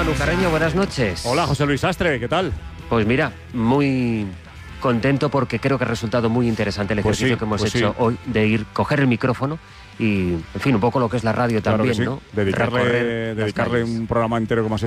Manu Carreño, buenas noches. Hola, José Luis Astre, ¿qué tal? Pues mira, muy contento porque creo que ha resultado muy interesante el ejercicio que hemos hecho hoy de coger el micrófono y, en fin, un poco lo que es la radio también, sí, ¿no? Dedicarle un programa entero como has